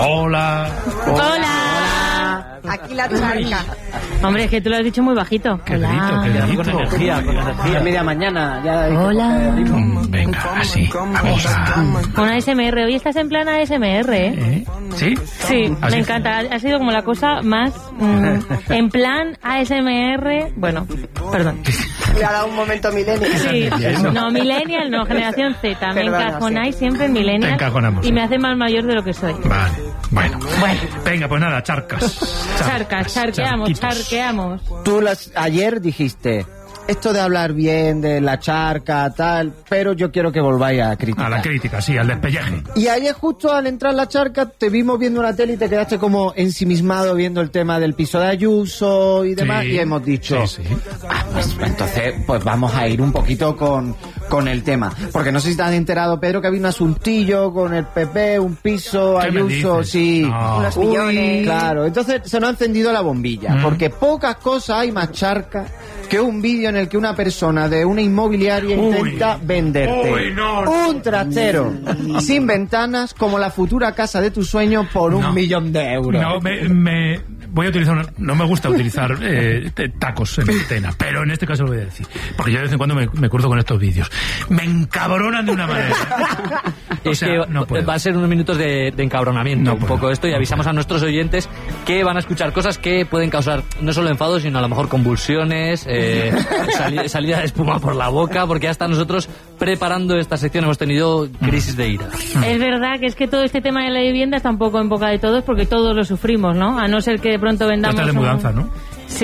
Hola. Hola. Aquí la charca. Hombre, es que tú lo has dicho muy bajito. Qué grito, qué grito. Con energía. Media mañana. Ya Hola. Venga, así. Vamos a... Una ASMR. Hoy estás en plan ASMR, ¿eh? ¿Sí? Sí, ¿Así? me encanta. Ha sido como la cosa más... en plan ASMR... Bueno, perdón. Le ha dado un momento millennial. Sí, Eso. no, millennial, no, generación Z. Me Perdona, encajonáis sí. siempre en Te millennial. encajonamos, Y sí. me hace más mayor de lo que soy. Vale, bueno. Venga, pues nada, charcas. Charqueamos. Tú ayer dijiste, esto de hablar bien de la charca, tal, pero yo quiero que volváis a criticar. A la crítica, sí, al despelleje. Y ayer justo al entrar la charca te vimos viendo la tele y te quedaste como ensimismado viendo el tema del piso de Ayuso y demás, Sí, y hemos dicho, sí. pues entonces pues vamos a ir un poquito con el tema. Porque no sé si te has enterado, Pedro, que había un asuntillo con el PP, un piso, ¿Qué me Ayuso, dices? sí. No. Unos millones. Claro, entonces se nos ha encendido la bombilla, porque pocas cosas hay más charca que un vídeo en el que una persona de una inmobiliaria intenta venderte Uy, no. un trastero sin ventanas como la futura casa de tu sueño por No. 1.000.000 de euros. No, voy a utilizar no me gusta utilizar tacos en antena, pero en este caso lo voy a decir, porque yo de vez en cuando me cruzo con estos vídeos. Me encabronan de una manera. O Es sea, que no puedo. va a ser unos minutos de encabronamiento, No un puedo, poco esto, y no avisamos puedo. a nuestros oyentes que van a escuchar cosas que pueden causar no solo enfado, sino a lo mejor convulsiones, salida de espuma por la boca, porque hasta nosotros preparando esta sección hemos tenido crisis de ira. Es verdad que es que todo este tema de la vivienda está un poco en boca de todos porque todos lo sufrimos, ¿no? A no ser que de pronto vendamos... Estás de mudanza, ¿no?